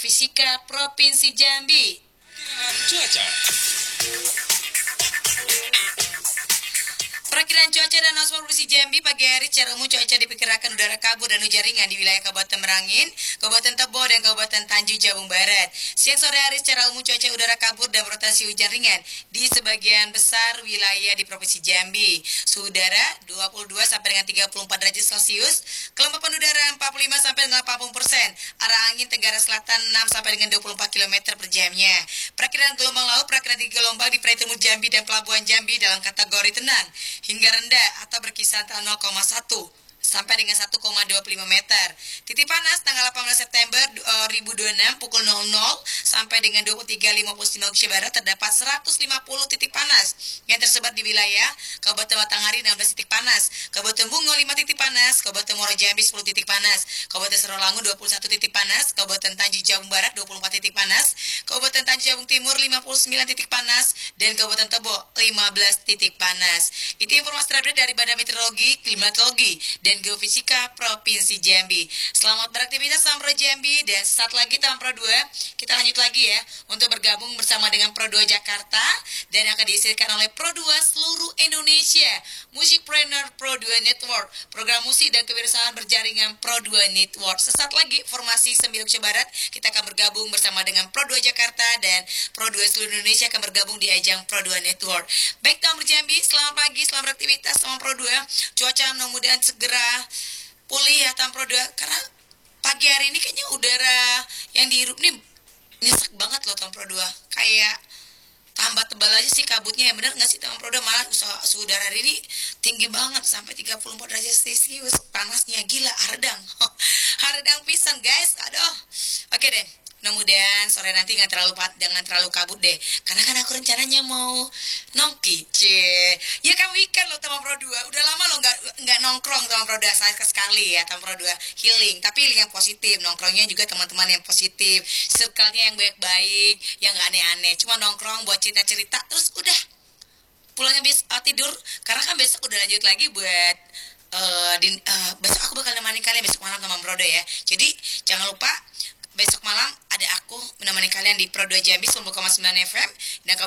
Fisika Provinsi Jambi. Cuaca. Perakiran cuaca dan atmosfer Provinsi Jambi pagi hari secara umum cuaca diperkirakan udara kabur dan hujan ringan di wilayah Kabupaten Merangin, Kabupaten Tebo, dan Kabupaten Tanjung Jabung Barat. Siang sore hari secara umum cuaca udara kabur dan berotasi hujan ringan di sebagian besar wilayah di Provinsi Jambi. Suhu udara 22 sampai dengan 34 derajat Celcius, kelembapan udara 45 sampai dengan 80%, arah angin tenggara selatan 6 sampai dengan 24 km per jamnya. Perakiran gelombang laut, perakiran tinggi gelombang di Perairan Timur Jambi dan Pelabuhan Jambi dalam kategori tenang hingga rendah atau berkisar antara 0,1 sampai dengan 1,25 meter. Titik panas tanggal 18 September 2026 pukul 00 sampai dengan 23.59 Indonesia Barat terdapat 150 titik panas yang tersebar di wilayah Kabupaten Batanghari 16 titik panas, Kabupaten Bungo 5 titik panas, Kabupaten Muaro Jambi 10 titik panas, Kabupaten Serolangu 21 titik panas, Kabupaten Tanjung Jabung Barat 24 titik panas, Kabupaten Tanjung Jabung Timur 59 titik panas, dan Kabupaten Tebo 15 titik panas. Itu informasi terupdate dari Badan Meteorologi, Klimatologi, dan Geofisika Provinsi Jambi. Selamat beraktivitas Tampro Jambi, dan saat lagi Tampro 2 kita lanjut lagi ya untuk bergabung bersama dengan Pro 2 Jakarta dan akan dihasilkan oleh Pro 2 seluruh Indonesia, Musikpreneur Pro 2 Network, program musik dan kewirausahaan berjaringan Pro 2 Network. Sesaat lagi formasi 9 Indonesia Barat kita akan bergabung bersama dengan Pro 2 Jakarta dan Pro 2 seluruh Indonesia akan bergabung di ajang Pro 2 Network. Baik Tampro Jambi, selamat pagi, selamat beraktivitas sama Pro 2. Cuaca mudah-mudahan segera pulih ya Tampro 2, karena pagi hari ini kayaknya udara yang dihirup nih nyesek banget loh Tampro 2. Kayak tambah tebal aja sih kabutnya, ya bener gak sih Tampro 2? Malah suhu udara hari ini tinggi banget sampai 34 derajat Celcius. Panasnya gila, haredang. Haredang pisan guys, aduh. Oke deh, mudah-mudahan sore nanti jangan terlalu kabut deh, karena kan aku rencananya mau nongki, ya kan weekend loh sama Pro 2. Udah lama lo nggak nongkrong sama Pro 2, saya sekali ya sama Pro 2 healing, tapi healing yang positif, nongkrongnya juga teman-teman yang positif, circle-nya yang baik-baik, yang nggak aneh-aneh, cuma nongkrong buat cerita-cerita terus udah pulangnya tidur, karena kan besok udah lanjut lagi buat besok aku bakal nemenin kalian besok malam sama Pro 2 ya. Jadi jangan lupa besok malam ada aku menemani kalian di Pro 2 Jambi 90,9 FM dan